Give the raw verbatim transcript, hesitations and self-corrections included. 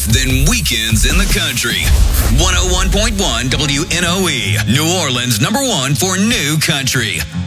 than weekends in the country. one oh one point one W N O E, New Orleans number one for new country.